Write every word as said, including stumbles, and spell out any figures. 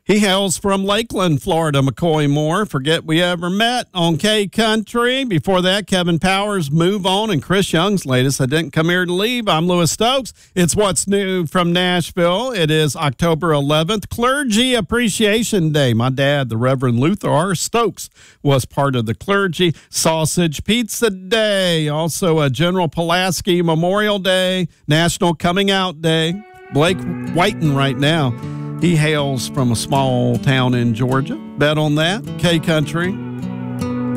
He hails from Lakeland, Florida, McCoy Moore. Forget we ever met on K Country. Before that, Kevin Powers, Move On, and Chris Young's latest, I Didn't Come Here to Leave. I'm Lewis Stokes. It's What's New from Nashville. It is October eleventh, Clergy Appreciation Day. My dad, the Reverend Luther R. Stokes, was part of the clergy. Sausage Pizza Day. Also a General Pulaski Memorial Day. National Coming Out Day. Blake Whiten right now. He hails from a small town in Georgia. Bet on that. K Country.